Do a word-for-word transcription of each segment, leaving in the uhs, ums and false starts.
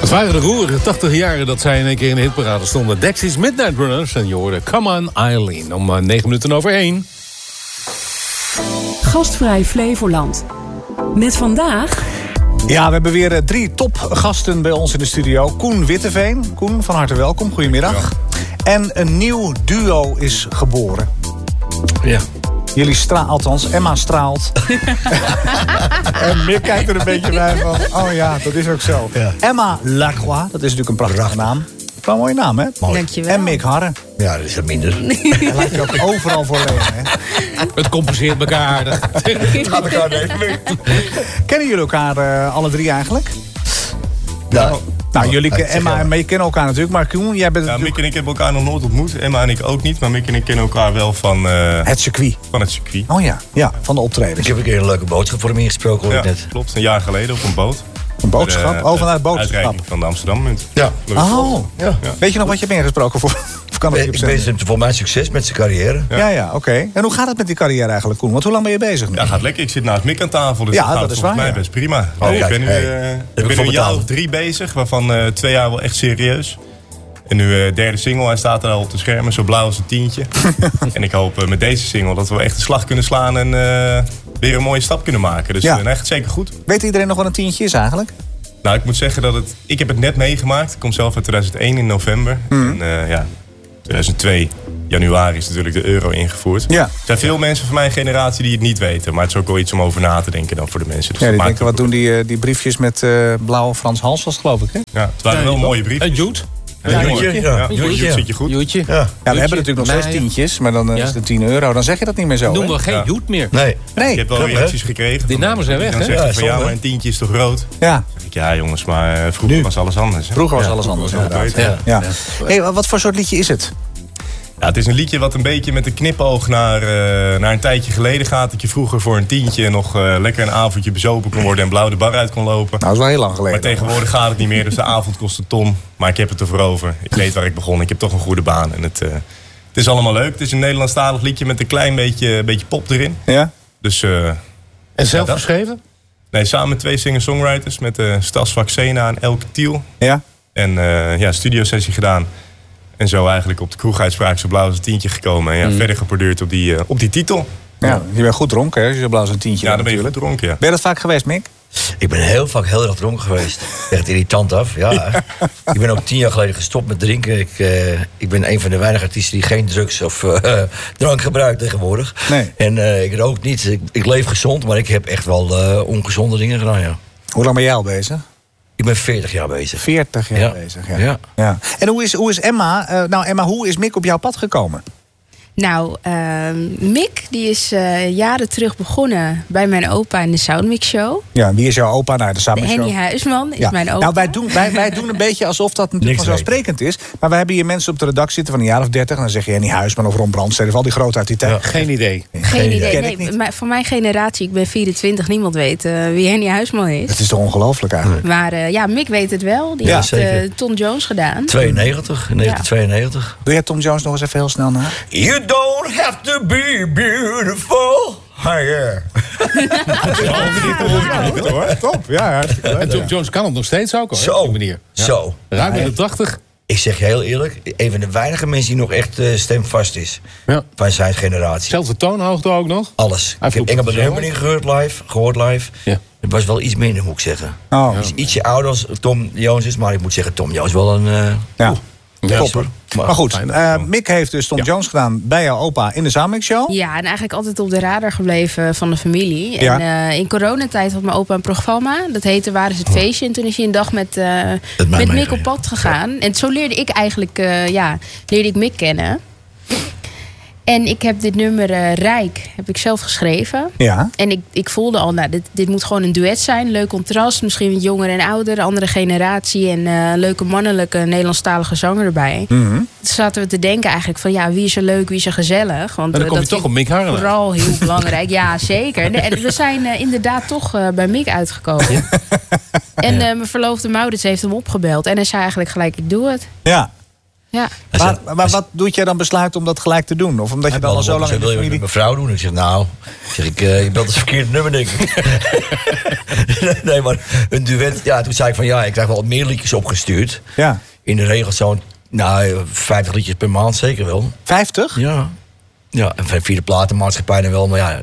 Het waren de roerige tachtig jaren dat zij in één keer in de hitparade stonden. Dexys Midnight Runners en je hoorde Come On Eileen om uh, negen minuten over één. Gastvrij Flevoland. Met vandaag... Ja, we hebben weer uh, drie topgasten bij ons in de studio. Koen Witteveen. Koen, van harte welkom. Goedemiddag. Ja. En een nieuw duo is geboren. Ja. Jullie stralen, althans, Emma straalt. En Mick kijkt er een beetje bij van, oh ja, dat is ook zo. Ja. Emma Lacroix, dat is natuurlijk een prachtige Prachtig. naam. Wel een mooie naam, hè? Mooi. Dankjewel. En Mick Harren. Ja, dat is er minder. Hij lijkt er ook overal voor leven, hè? Het compenseert elkaar aardig. Het gaat elkaar even mee. Kennen jullie elkaar uh, alle drie eigenlijk? Nou, nou jullie, nou, Emma en Mick kennen elkaar natuurlijk. Maar Koen, jij bent ja, natuurlijk... Mick en ik hebben elkaar nog nooit ontmoet. Emma en ik ook niet. Maar Mick en ik kennen elkaar wel van... Uh, het circuit. Van het circuit. Oh ja, ja, van de optredens. Ik heb een keer een leuke boodschap voor hem ingesproken, hoor ja, ik net. Klopt, een jaar geleden op een boot. Een boodschap? De, oh, vanuit boodschap. Uitreiking van de Amsterdam-munt. Ja. Oh, ja. Ja. Weet je nog wat je hebt ingesproken voor? Of kan ik wens hem voor mij succes met zijn carrière. Ja, ja, ja oké. Okay. En hoe gaat het met die carrière eigenlijk, Koen? Want hoe lang ben je bezig nu? Ja, gaat lekker. Ik zit naast Mick aan tafel, dus ja, dat gaat dat is volgens waar, mij ja. best prima. Oh, ik kijk, ben nu, hey. uh, ik ik ben ben nu een jaar of drie bezig, waarvan uh, twee jaar wel echt serieus. En nu uh, derde single, hij staat er al op de schermen, zo blauw als een tientje. En ik hoop uh, met deze single dat we echt de slag kunnen slaan en uh, weer een mooie stap kunnen maken. Dus ja. uh, echt zeker goed. Weet iedereen nog wat een tientje is eigenlijk? Nou, ik moet zeggen dat het... Ik heb het net meegemaakt. Ik kom zelf uit tweeduizend één in november. Mm. En uh, ja, tweeduizend twee januari is natuurlijk de euro ingevoerd. Ja. Er zijn veel mensen van mijn generatie die het niet weten. Maar het is ook wel iets om over na te denken dan voor de mensen. Dus ja, die denken, wat doen die, uh, die briefjes met uh, blauwe Frans Hals, was geloof ik, hè? Ja, het waren ja, wel mooie briefjes. En Joet. Ja, Joetje. Ja, ja. Joetje. Zit je goed? Joetje. Ja, ja we hebben natuurlijk nog zes tientjes, maar dan uh, ja. is het tien euro. Dan zeg je dat niet meer zo. Noem we geen ja. Joet meer. Nee. nee. Je hebt wel reacties gekregen. Die namen zijn weg, dan hè? zeg je ja, van ja, maar een tientje is toch rood? Ja. Dan zeg ik, ja jongens, maar uh, vroeger nu. was alles anders. Hè? Vroeger was ja, alles anders, vroeger was inderdaad. Ja. Ja. Ja. Hey, wat voor soort liedje is het? Ja, het is een liedje wat een beetje met een knipoog naar, uh, naar een tijdje geleden gaat. Dat je vroeger voor een tientje nog uh, lekker een avondje bezopen kon worden en blauw de bar uit kon lopen. Nou, dat is wel heel lang geleden. Maar tegenwoordig gaat het niet meer, dus de avond kost een ton. Maar ik heb het ervoor over. Ik weet waar ik begon. Ik heb toch een goede baan. En het, uh, het is allemaal leuk. Het is een Nederlandstalig liedje met een klein beetje, beetje pop erin. Ja. Dus, uh, en zelf ja, geschreven? Nee, samen met twee singer-songwriters. Met uh, Stas Vaxena en Elke Thiel. Ja. En uh, ja, studiosessie gedaan. En zo eigenlijk op de kroeguitspraak zo blauw als een tientje gekomen. En ja, mm. verder geborduurd op die, uh, op die titel. Ja, je bent goed dronken, hè? Als je zo blauw als een tientje. Ja, dan ben je goed dronken, ja. Ben je dat vaak geweest, Mick? Ik ben heel vaak heel erg dronken geweest. Echt irritant af, ja. Ik ben ook tien jaar geleden gestopt met drinken. Ik, uh, ik ben een van de weinige artiesten die geen drugs of uh, drank gebruikt tegenwoordig. Nee. En uh, ik rook niet. Ik, ik leef gezond, maar ik heb echt wel uh, ongezonde dingen gedaan, ja. Hoe lang ben jij al bezig? Ik ben veertig jaar bezig. veertig jaar ja. bezig, ja. ja. ja. En hoe is, hoe is Emma? Uh, nou, Emma, hoe is Mick op jouw pad gekomen? Nou, uh, Mick die is uh, jaren terug begonnen bij mijn opa in de Soundmix Show. Ja, wie is jouw opa? Nou, de Soundmix Show. Henny Huisman is ja. mijn opa. Nou, wij doen, wij, wij doen een beetje alsof dat natuurlijk vanzelfsprekend is. Maar wij hebben hier mensen op de redactie zitten van een jaar of dertig. En dan zeg je Henny Huisman of Ron Brandstede of al die groot uit die tijd. Ja, geen idee. Geen, geen idee. idee. Nee, maar van mijn generatie, ik ben vierentwintig, niemand weet uh, wie Henny Huisman is. Het is toch ongelooflijk eigenlijk. Maar uh, ja, Mick weet het wel. Die ja, heeft uh, Tom Jones gedaan. tweeënnegentig, in negentien tweeënnegentig. Doe jij Tom Jones nog eens even heel snel na? You don't have to be beautiful. Higher. Ja, top, ja. En Tom Jones kan het nog steeds ook, hoor. Zo. Op die manier. Ja. Zo. Ruim in de tachtig. Ik zeg je heel eerlijk, een van de weinige mensen die nog echt uh, stemvast is. Ja. Van zijn generatie. Zelfde toonhoogte ook nog. Alles. Hij Ik heb Engelbert Humperdinck gehoord live. Gehoord live. Ja. Het was wel iets minder, moet ik zeggen. Oh. Hij is ietsje ouder als Tom Jones is, maar ik moet zeggen, Tom Jones wel een... Uh, ja. Ja, topper. Maar, maar goed, uh, Mick heeft dus Tom ja. Jones gedaan bij jouw opa in de Soundmix Show. Ja, en eigenlijk altijd op de radar gebleven van de familie. Ja. En uh, in coronatijd had mijn opa een programma. Dat heette Waar is het feestje? En toen is hij een dag met, uh, met Mick op pad gegaan. Ja. En zo leerde ik eigenlijk, uh, ja, leerde ik Mick kennen. En ik heb dit nummer uh, Rijk heb ik zelf geschreven. Ja. En ik, ik voelde al, nou, dit, dit moet gewoon een duet zijn. Leuk contrast, misschien wat jonger en ouder, andere generatie. En uh, leuke mannelijke Nederlandstalige zanger erbij. Mm-hmm. Toen zaten we te denken eigenlijk van, ja, wie is er leuk, wie is er gezellig. Want en dan uh, kom je dat toch op Mick Harren. Vooral heel belangrijk, ja, zeker. En we zijn uh, inderdaad toch uh, bij Mick uitgekomen. Ja. En uh, mijn verloofde Maurits heeft hem opgebeld. En hij zei eigenlijk gelijk, ik doe het. Ja. Ja. Maar, zei, maar, maar wat doet jij dan besluit om dat gelijk te doen? Of omdat je dan al zo lang in de wil je familie... met mijn vrouw doen? Ik zeg, nou, zeg ik, uh, je belt het verkeerde nummer, denk ik. Nee, maar een duet. Ja, toen zei ik van, ja, ik krijg wel meer liedjes opgestuurd. Ja. In de regel zo'n, nou, vijftig liedjes per maand, zeker wel. vijftig? Ja. Ja, en via de platenmaatschappij dan wel, maar ja...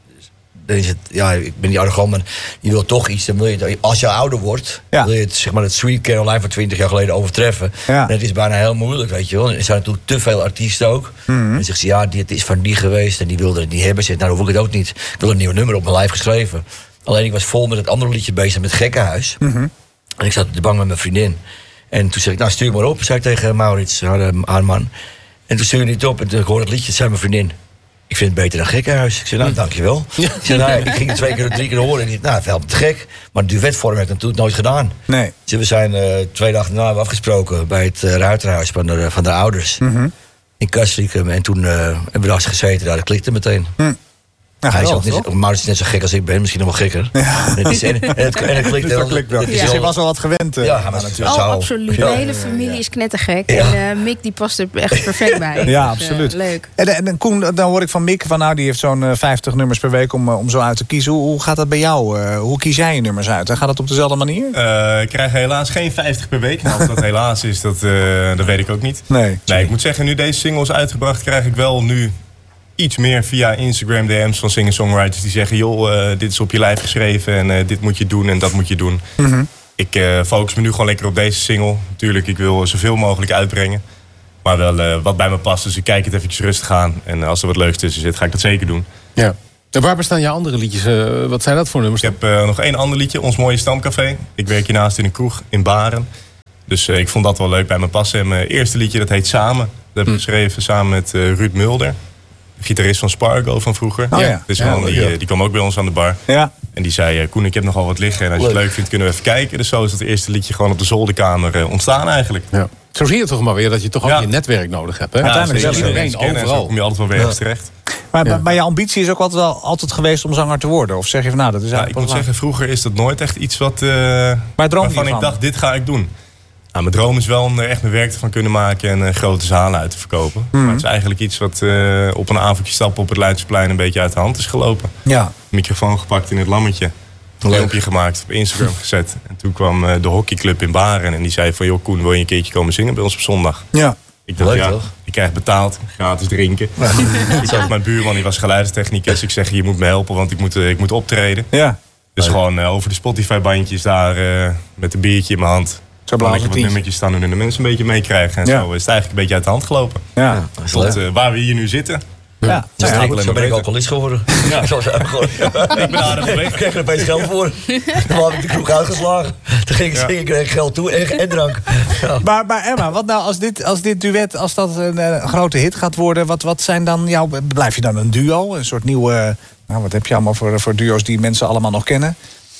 Dan is het, ja, ik ben niet arrogant, maar je wil toch iets. Dan wil je, als je ouder wordt, ja. wil je het, zeg maar, het Sweet Caroline van twintig jaar geleden overtreffen. Ja. En het is bijna heel moeilijk, weet je wel. Er zijn natuurlijk te veel artiesten ook. Mm-hmm. En dan zegt ze, ja, dit is van die geweest en die wilde het niet hebben. Zegt, nou, dan hoef ik het ook niet. Ik wil een nieuw nummer op mijn lijf geschreven. Alleen ik was vol met het andere liedje bezig, met Gekkenhuis. Mm-hmm. En ik zat op de bank met mijn vriendin. En toen zei ik, nou, stuur maar op, zei ik tegen Maurits, haar, haar man. En toen stuurde hij het op en toen hoorde het liedje, zei mijn vriendin... Ik vind het beter dan Gekkenhuis. Ik zei, nou, dankjewel. Ja. Ik, zei, nou, ja, ik ging het twee keer of drie keer horen. En ik nou, het helpt te gek. Maar de duetvorm heb ik natuurlijk nooit gedaan. Nee. Dus we zijn uh, twee dagen daarna afgesproken bij het uh, Ruiterhuis van de, van de ouders. Mm-hmm. In Castricum. En toen uh, hebben we daar gezeten. Daar, dat klikte meteen. Mm. Ja, hij is ook net, Maurits is net zo gek als ik ben, misschien nog wel gekker. Ja. En, het is, en, en, het, en het klikt wel. Dus wel. Ja. Je was al wat gewend. Uh, ja, maar natuurlijk. Oh, absoluut. Ja. De hele familie is knettergek. Ja. En uh, Mick die past er echt perfect bij. Ja, dus, absoluut. Uh, leuk. En, en, en Koen, dan hoor ik van Mick van nou, die heeft zo'n uh, vijftig nummers per week om, uh, om zo uit te kiezen. Hoe, hoe gaat dat bij jou? Uh, hoe kies jij je nummers uit? Gaat dat op dezelfde manier? Uh, ik krijg helaas geen vijftig per week. Nou, of dat helaas is, dat, uh, dat weet ik ook niet. Nee. Nee, ik moet zeggen, nu deze single is uitgebracht, krijg ik wel nu iets meer via Instagram D M's van singer-songwriters die zeggen, joh, uh, dit is op je lijf geschreven en uh, dit moet je doen en dat moet je doen. Mm-hmm. Ik uh, focus me nu gewoon lekker op deze single. Natuurlijk, ik wil zoveel mogelijk uitbrengen. Maar wel uh, wat bij me past. Dus ik kijk het eventjes rustig aan. En als er wat leuks tussen zit, ga ik dat zeker doen. Ja. En waar bestaan jouw andere liedjes? Uh, wat zijn dat voor nummers? Ik heb uh, nog één ander liedje, Ons Mooie Stamcafé. Ik werk hiernaast in een kroeg in Baren. Dus uh, ik vond dat wel leuk bij me passen. En mijn eerste liedje, dat heet Samen. Dat heb ik hm. geschreven samen met uh, Ruud Mulder. Gitarist van Spargo van vroeger. Oh, ja. Dus ja, man, die, ja. die kwam ook bij ons aan de bar. Ja. En die zei, Koen, ik heb nogal wat liggen. En als je het leuk vindt, kunnen we even kijken. Dus zo is dat eerste liedje gewoon op de zolderkamer uh, ontstaan eigenlijk. Ja. Zo zie je toch maar weer dat je toch ook ja. je netwerk nodig hebt. Hè? Ja, uiteindelijk is iedereen overal. Zo kom je altijd wel weer ergens ja. terecht. Maar, ja. maar je ambitie is ook altijd, wel, altijd geweest om zanger te worden? Of zeg je van nou, dat is eigenlijk... Ja, ik moet zeggen, vroeger is dat nooit echt iets wat, uh, maar waarvan ik dacht, dit ga ik doen. Nou, mijn droom is wel om er echt mijn werk van kunnen maken en uh, grote zalen uit te verkopen. Mm-hmm. Maar het is eigenlijk iets wat uh, op een avondje stappen op het Leidseplein een beetje uit de hand is gelopen. Ja. Microfoon gepakt in het lammetje. Een filmpje gemaakt, op Instagram gezet. En toen kwam uh, de hockeyclub in Baren en die zei van, joh Koen, wil je een keertje komen zingen bij ons op zondag? Ja. Ik dacht, leuk, ja, toch? ik krijg betaald, gratis drinken. Ja. Ik zag mijn buurman, die was geluidstechnicus. Ik zeg, je moet me helpen, want ik moet, uh, ik moet optreden. Ja. Dus gewoon uh, over de Spotify-bandjes daar uh, met een biertje in mijn hand. Zo blazen wat nummertjes staan doen en de mensen een beetje meekrijgen. En ja. zo is het eigenlijk een beetje uit de hand gelopen. Ja. Ja, tot uh, waar we hier nu zitten. Ja, ja. Dus ja, ja, zo ben ik alcoholist geworden. Ja. Zo gewoon. Ik ben aardig op weg. Ik kreeg er opeens geld voor. Toen had ik de kroeg uitgeslagen. Toen ging ik ja. zingen, kreeg ik geld toe en, en drank. Ja. Maar, maar Emma, wat nou als dit, als dit duet, als dat een, een grote hit gaat worden, wat, wat zijn dan jouw, blijf je dan een duo? Een soort nieuwe, nou wat heb je allemaal voor, voor duo's die mensen allemaal nog kennen?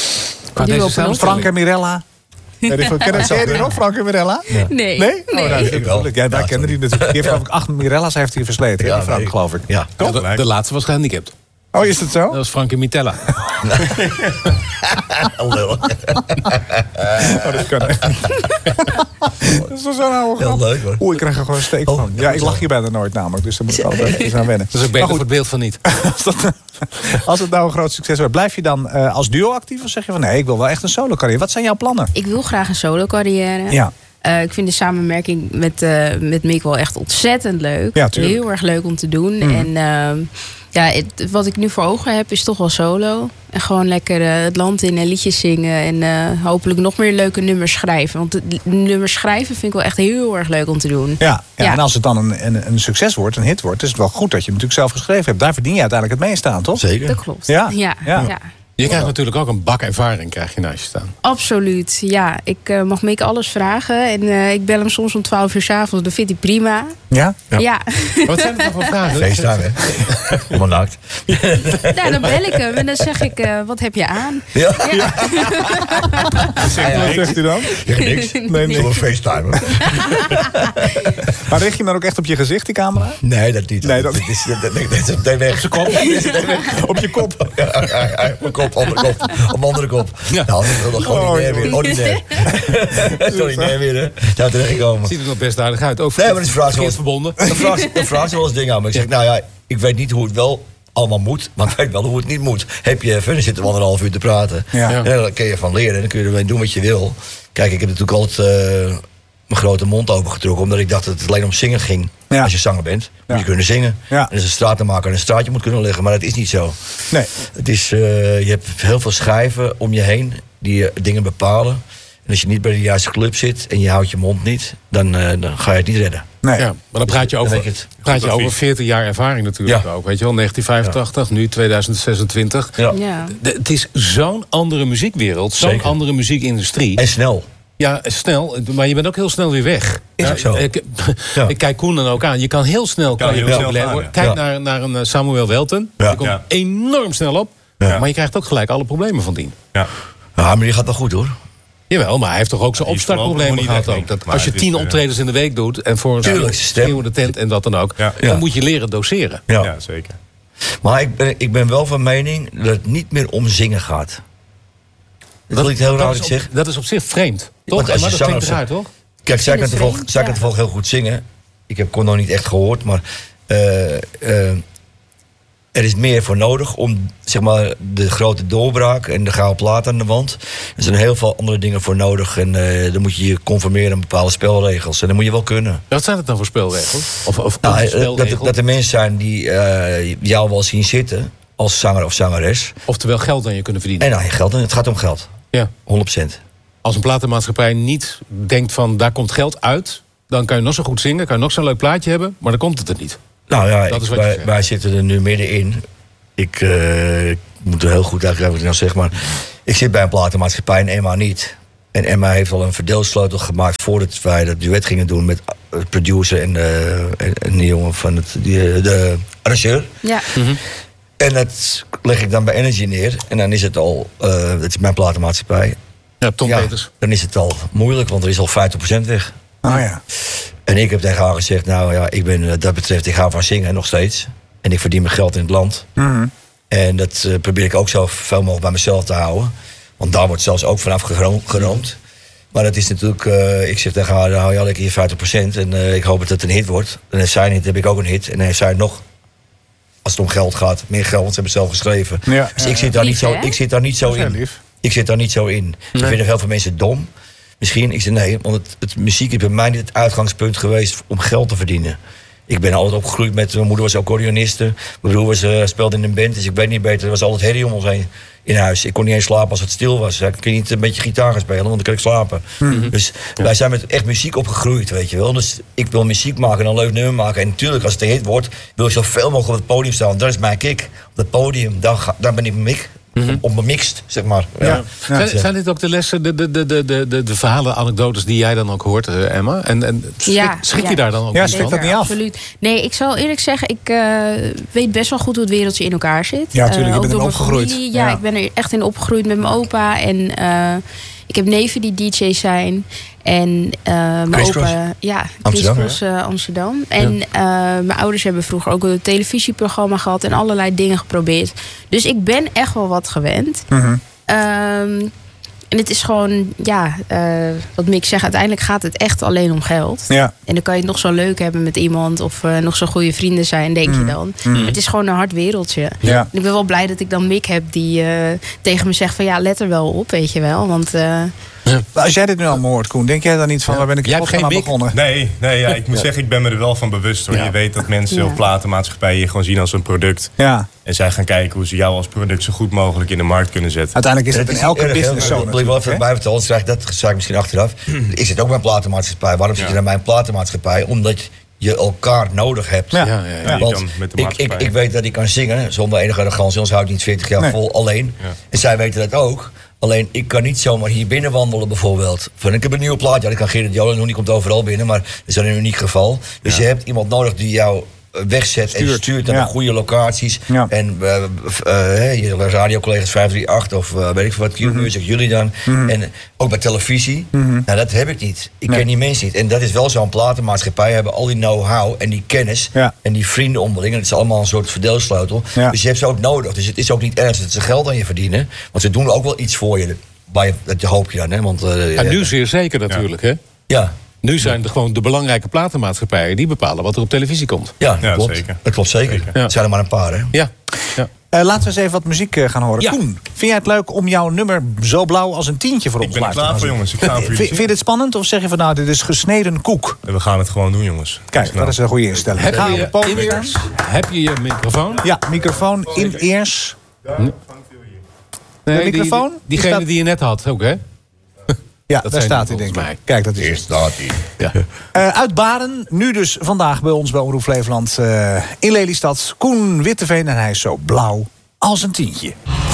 Frank en Mirella. Ja, die van, ken je die nog, Frank en Mirella? Ja. Nee. Nee? Oh, nee. Nou, ik wel. Ja, wij ja, kennen die natuurlijk. Die heeft geloof ik acht Mirella's heeft hij versleten. Ja, die Frank, nee. geloof ik. Ja. Ja, de, de laatste was gehandicapt. Oh, is dat zo? Dat was Frank en Mitella. Lul. Oh, dat kan echt niet. Dat is zo'n oude grap. Heel leuk hoor. Oeh, ik krijg er gewoon een steek oh, van. Ja, ik lach hier bijna nooit namelijk. Dus daar moet ik altijd eens aan wennen. Dat is ook beter voor het beeld van niet. Als, dat, als het nou een groot succes wordt, blijf je dan uh, als duo actief? Of zeg je van nee, ik wil wel echt een solo carrière? Wat zijn jouw plannen? Ik wil graag een solo carrière. Ja. Uh, ik vind de samenwerking met, uh, met Mick wel echt ontzettend leuk. Ja, heel erg leuk om te doen. Mm. En uh, ja, het, wat ik nu voor ogen heb is toch wel solo. En gewoon lekker uh, het land in en liedjes zingen. En uh, hopelijk nog meer leuke nummers schrijven. Want de nummers schrijven vind ik wel echt heel erg leuk om te doen. Ja, ja, ja. En als het dan een, een, een succes wordt, een hit wordt, is het wel goed dat je het natuurlijk zelf geschreven hebt. Daar verdien je uiteindelijk het meest aan, toch? Zeker. Dat klopt. Ja, ja. ja. ja. Je krijgt natuurlijk ook een bak ervaring krijg je naast je staan. Absoluut, ja. Ik uh, mag Mick alles vragen. En uh, ik bel hem soms om twaalf uur 's avonds. Dat vindt hij prima. Ja? Ja. ja. Wat zijn er dan voor vragen? FaceTime, hè? Helemaal naakt. Nou, dan bel ik hem en dan zeg ik, uh, wat heb je aan? Ja. ja. ja. Wat zegt u dan? Zeg niks. Nee, nee. Voor FaceTime. Maar richt je hem dan ook echt op je gezicht, die camera? Nee, dat niet. Nee, dat niet. Is, dat, dat, dat is op de weg. Op zijn kop. Op je kop. Ja, ja, ja, op mijn kop, op mijn kop. Op mijn andere kop. Ja. Nou, dat is gewoon ordinair weer. Ordinair. Ordinair weer, hè. Daar terechtgekomen. Ziet er nog best aardig uit. Ook nee, maar dat is vraag wel verbonden. Dan vraagt ze wel eens dingen aan. Maar ik zeg, nou ja, ik weet niet hoe het wel allemaal moet, maar ik weet wel hoe het niet moet. Heb je verder zitten we anderhalf uur te praten. Ja. En daar kun je van leren en dan kun je ermee doen wat je wil. Kijk, ik heb natuurlijk altijd uh, mijn grote mond opengetrokken, omdat ik dacht dat het alleen om zingen ging. Ja. Als je zanger bent, moet ja. je kunnen zingen. Ja. En als een stratenmaker een straatje moet kunnen leggen, maar dat is niet zo. Nee. Het is, uh, je hebt heel veel schijven om je heen die uh, dingen bepalen. En als je niet bij de juiste club zit en je houdt je mond niet, dan, uh, dan ga je het niet redden. Nee. Ja, maar dan praat je over, praat je over veertig jaar ervaring natuurlijk ja. ook. Weet je wel, negentien vijfentachtig, ja. nu tweeduizend zesentwintig. Ja. Ja. De, het is zo'n andere muziekwereld, zo'n Zeker. andere muziekindustrie. En snel. Ja, snel, maar je bent ook heel snel weer weg. Is ja, ook zo. Ik, ja. ik kijk Koen dan ook aan. Je kan heel snel kan je heel snel gaan, ja. Kijk ja. naar, naar een Samuel Welten. Ja. Die komt ja. enorm snel op. Ja. Maar je krijgt ook gelijk alle problemen van dien. Ja, ja maar die gaat wel goed hoor. Jawel, maar hij heeft toch ook zijn ja, opstartproblemen gehad ook. Dat als je tien is, optredens in de week doet en voor een schreeuwende tent en wat dan ook, ja. dan ja. moet je leren doseren. Ja, ja zeker. Maar ik ben, ik ben wel van mening dat het niet meer om zingen gaat. Dat, dat wil ik heel duidelijk zeggen. Dat is op zich vreemd. Toch? Maar dat klinkt eruit, toch? Kijk, zij kan het wel heel goed zingen. Ik heb Kon nog niet echt gehoord, maar uh, uh, er is meer voor nodig om zeg maar, de grote doorbraak en de gouden plaat aan de wand. Er zijn heel veel andere dingen voor nodig. En uh, dan moet je je conformeren aan bepaalde spelregels. En dat moet je wel kunnen. Wat zijn het dan voor spelregels? Of, of nou, spelregels? Dat, dat er mensen zijn die uh, jou wel zien zitten als zanger of zangeres. Oftewel geld aan je kunnen verdienen. En nou, geld, het gaat om geld. Ja. honderd procent. Als een platenmaatschappij niet denkt van daar komt geld uit, dan kan je nog zo goed zingen, kan je nog zo'n leuk plaatje hebben, maar dan komt het er niet. Nou ja, ik, wij, wij zitten er nu middenin. Ik, uh, ik moet er heel goed uitleggen wat ik nou zeg, maar ik zit bij een platenmaatschappij en Emma niet. En Emma heeft al een verdeelsleutel gemaakt voordat wij dat duet gingen doen met de producer en, uh, en, en die jongen van het, die, de arrangeur. Ja. Mm-hmm. En dat leg ik dan bij Energy neer. En dan is het al, uh, dat is mijn platenmaatschappij. Ja, Tom ja, Peters. Dan is het al moeilijk, want er is al vijftig procent weg. Oh ja. En ik heb tegen haar gezegd, nou ja, ik ben wat dat betreft, ik ga van zingen nog steeds. En ik verdien mijn geld in het land. Mm-hmm. En dat uh, probeer ik ook zo veel mogelijk bij mezelf te houden. Want daar wordt zelfs ook vanaf geroomd. Maar dat is natuurlijk, uh, ik zeg tegen haar, nou ja, lekker je vijftig procent. En uh, ik hoop dat het een hit wordt. En als zij een hit, heb ik ook een hit. En dan heeft zij nog, als het om geld gaat, meer geld, want ze hebben het zelf geschreven. Ja, dus ja, ik, zit daar lief, niet zo, ik zit daar niet zo in. Lief. Ik zit daar niet zo in. Nee. Ik vind heel veel mensen dom. Misschien, ik zeg nee, want het, het muziek is bij mij niet het uitgangspunt geweest om geld te verdienen. Ik ben altijd opgegroeid met, mijn moeder was accordeoniste. Mijn broer was, uh, speelde in een band, dus ik weet niet beter. Er was altijd herrie om ons heen in huis. Ik kon niet eens slapen als het stil was. Ik kon niet een beetje gitaar gaan spelen, want dan kan ik slapen. Mm-hmm. Dus ja. wij zijn met echt muziek opgegroeid, weet je wel. Dus ik wil muziek maken en een leuk nummer maken. En natuurlijk, als het een hit wordt, wil ik zoveel mogelijk op het podium staan. Dat is mijn kick. Op het podium, daar, ga, daar ben ik mik. Mm-hmm. Op bemixt, zeg maar. Ja. Ja. Ja. Zijn, zijn dit ook de lessen, de, de, de, de, de, de verhalen, anekdotes die jij dan ook hoort, uh, Emma? En, en schrik, ja, schrik ja. je daar dan ook ja, schrik dat niet af? Absoluut. Nee, ik zal eerlijk zeggen, ik uh, weet best wel goed hoe het wereldje in elkaar zit. Ja, natuurlijk. Uh, je bent er opgegroeid. Familie, ja, ja, ik ben er echt in opgegroeid met mijn opa. En uh, ik heb neven die D J's zijn. En uh, mijn Crisscross. opa, ja, Amsterdam, Crisscross uh, Amsterdam. En ja. uh, mijn ouders hebben vroeger ook een televisieprogramma gehad en allerlei dingen geprobeerd. Dus ik ben echt wel wat gewend. Mm-hmm. Um, en het is gewoon, ja, uh, wat Mick zegt, uiteindelijk gaat het echt alleen om geld. Ja. En dan kan je het nog zo leuk hebben met iemand of uh, nog zo goede vrienden zijn, denk mm. je dan. Mm. Het is gewoon een hard wereldje. Ja. En ik ben wel blij dat ik dan Mick heb die uh, tegen me zegt van ja, let er wel op, weet je wel. Want uh, ja. Als jij dit nu allemaal hoort, Koen, denk jij dan niet van ja. waar ben ik jij hebt geen aan Mick? begonnen? Nee, nee ja, ik moet ja. zeggen, ik ben me er wel van bewust hoor. Ja. Je weet dat mensen ja. of platenmaatschappijen je gewoon zien als een product. Ja. En zij gaan kijken hoe ze jou als product zo goed mogelijk in de markt kunnen zetten. Uiteindelijk is het, het in elke erg, business zo. Ik wil wel even bij vertellen, anders krijg ik dat zeg ik misschien achteraf. Ik zit ook bij een platenmaatschappij. Waarom ja. zit je naar mijn platenmaatschappij? Omdat je elkaar nodig hebt. Ja. Ja, ja, ja. Want ik, ik, ik weet dat ik kan zingen zonder enige arrogantie, anders houd ik niet veertig jaar nee. vol alleen. Ja. En zij weten dat ook. Alleen, ik kan niet zomaar hier binnen wandelen bijvoorbeeld. Van, ik heb een nieuwe plaat. Ja, dat kan Gerrit Joling doen. Die komt overal binnen. Maar dat is dan een uniek geval. Dus ja. je hebt iemand nodig die jou wegzet stuurt. en stuurt naar ja. de goede locaties. Ja. En uh, uh, je radiocollega's vijf drie acht of uh, weet ik veel wat, Q-Music, mm-hmm. jullie dan. Mm-hmm. En ook bij televisie. Mm-hmm. Nou, dat heb ik niet. Ik nee. ken die mensen niet. En dat is wel zo'n platenmaatschappij. Hebben al die know-how en die kennis. Ja. En die vrienden onderling. En het is allemaal een soort verdeelsleutel. Ja. Dus je hebt ze ook nodig. Dus het is ook niet erg dat ze geld aan je verdienen. Want ze doen ook wel iets voor je. Waar je dat hoop je dan. Hè? Want, uh, en nu zeer zeker natuurlijk, ja. hè? Ja. Nu zijn er gewoon de belangrijke platenmaatschappijen die bepalen wat er op televisie komt. Ja, ja klopt. Zeker. Dat klopt zeker. zeker. Ja. Het zijn er maar een paar, hè? Ja. ja. Uh, laten we eens even wat muziek uh, gaan horen. Ja. Koen, vind jij het leuk om jouw nummer Zo Blauw als een tientje voor ons live te gaan? Ik ben er klaar voor, jongens. Ik ga voor jullie. Vind je dit spannend of zeg je van nou, dit is gesneden koek? We gaan het gewoon doen, jongens. Kijk, dat is een goede instelling. Heb je je, in eers, heb je je microfoon? Ja, microfoon in eers. Nee, de microfoon? Die, diegene staat... die je net had ook, hè? Ja, dat daar staat hij, denk ik. Mij. Kijk, dat is Hier staat hij. Ja. Uh, uit Baren, nu dus vandaag bij ons bij Omroep Flevoland uh, in Lelystad. Koen Witteveen en hij is zo blauw als een tientje.